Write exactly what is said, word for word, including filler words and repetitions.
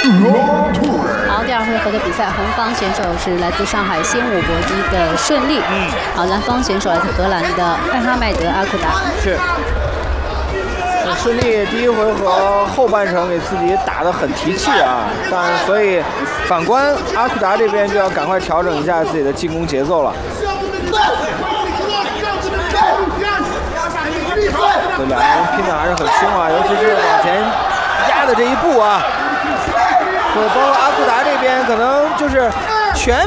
好，第二回合的比赛，红方选手是来自上海仙武搏击的顺利，嗯，好，蓝方选手来自荷兰的艾哈迈德阿库达。 是。 顺利第一回合后半程给自己打得很提气啊，但所以反观阿库达这边就要赶快调整一下自己的进攻节奏了。这两个人拼的还是很凶啊，尤其是往前压的这一步啊，就包括阿库达这边可能就是全。